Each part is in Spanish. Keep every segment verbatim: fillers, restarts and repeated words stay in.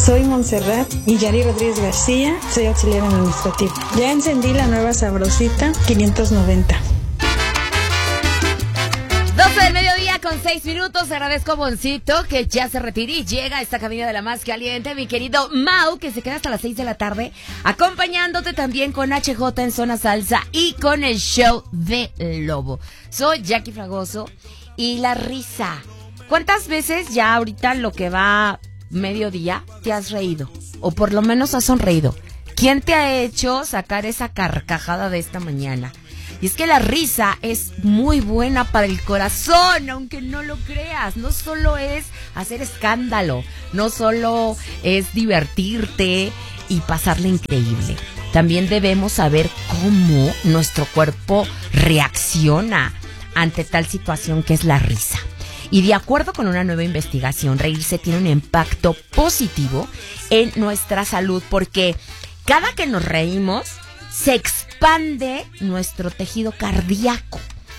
Soy Montserrat y Yari Rodríguez García, soy auxiliar administrativo. Ya encendí la nueva Sabrosita quinientos noventa. doce del mediodía con seis minutos. Agradezco a Boncito que ya se retire y llega a esta cabina de la más caliente. Mi querido Mau, que se queda hasta las seis de la tarde, acompañándote también con H J en Zona Salsa y con el show de Lobo. Soy Jackie Fragoso y la risa. ¿Cuántas veces ya ahorita lo que va mediodía te has reído? O por lo menos has sonreído. ¿Quién te ha hecho sacar esa carcajada de esta mañana? Y es que la risa es muy buena para el corazón, aunque no lo creas. No solo es hacer escándalo, no solo es divertirte y pasarle increíble. También debemos saber cómo nuestro cuerpo reacciona ante tal situación que es la risa. Y de acuerdo con una nueva investigación, reírse tiene un impacto positivo en nuestra salud porque cada que nos reímos se expande nuestro tejido cardíaco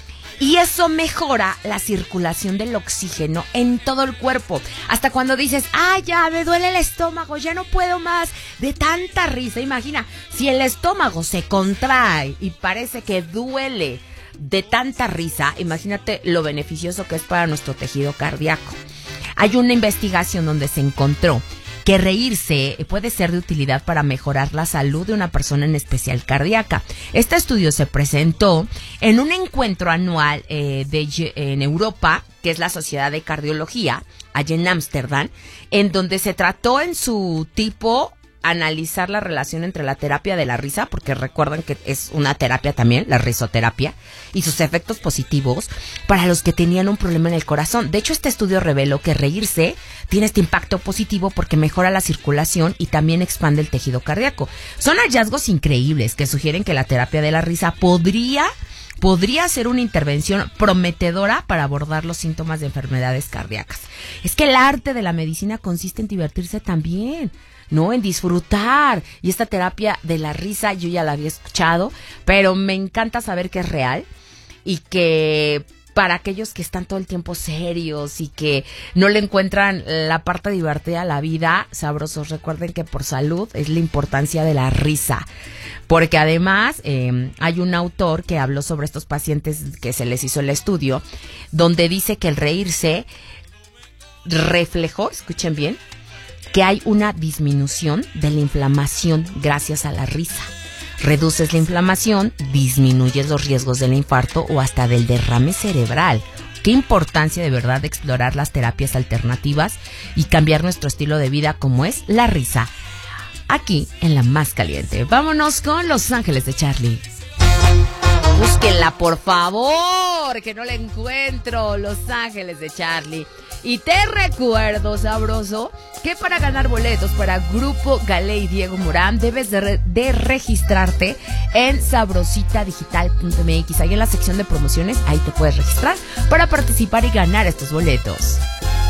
y eso mejora la circulación del oxígeno en todo el cuerpo. Hasta cuando dices, ah, ya me duele el estómago, ya no puedo más de tanta risa. Imagina, si el estómago se contrae y parece que duele de tanta risa, imagínate lo beneficioso que es para nuestro tejido cardíaco. Hay una investigación donde se encontró que reírse puede ser de utilidad para mejorar la salud de una persona, en especial cardíaca. Este estudio se presentó en un encuentro anual eh, de, en Europa, que es la Sociedad de Cardiología, allá en Ámsterdam, en donde se trató en su tipo analizar la relación entre la terapia de la risa, porque recuerdan que es una terapia también, la risoterapia, y sus efectos positivos para los que tenían un problema en el corazón. De hecho, este estudio reveló que reírse tiene este impacto positivo porque mejora la circulación y también expande el tejido cardíaco. Son hallazgos increíbles que sugieren que la terapia de la risa podría podría ser una intervención prometedora para abordar los síntomas de enfermedades cardíacas. Es que el arte de la medicina consiste en divertirse también, ¿no? En disfrutar. Y esta terapia de la risa yo ya la había escuchado, pero me encanta saber que es real y que para aquellos que están todo el tiempo serios y que no le encuentran la parte divertida a la vida, sabrosos, recuerden que por salud es la importancia de la risa. Porque además eh, hay un autor que habló sobre estos pacientes que se les hizo el estudio, donde dice que el reírse reflejó, escuchen bien, que hay una disminución de la inflamación gracias a la risa. Reduces la inflamación, disminuyes los riesgos del infarto o hasta del derrame cerebral. Qué importancia de verdad de explorar las terapias alternativas y cambiar nuestro estilo de vida como es la risa. Aquí en La Más Caliente. Vámonos con Los Ángeles de Charlie. Búsquenla, por favor, que no la encuentro. Los Ángeles de Charlie. Y te recuerdo, sabroso, que para ganar boletos para Grupo Galé y Diego Morán debes de, re- de registrarte en sabrosita digital punto m x. Ahí en la sección de promociones, ahí te puedes registrar para participar y ganar estos boletos.